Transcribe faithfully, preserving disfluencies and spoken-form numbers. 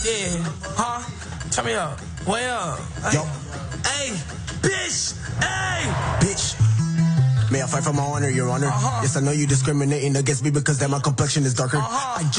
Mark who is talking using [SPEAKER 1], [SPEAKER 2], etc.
[SPEAKER 1] Yeah, huh? Turn me up. Way up. Hey.
[SPEAKER 2] Yo.
[SPEAKER 1] Hey, bitch. Hey.
[SPEAKER 2] Bitch. May I fight for my honor, your honor?
[SPEAKER 1] Uh-huh.
[SPEAKER 2] Yes, I know you discriminating against me because that my complexion is darker.
[SPEAKER 1] Uh-huh.
[SPEAKER 2] I just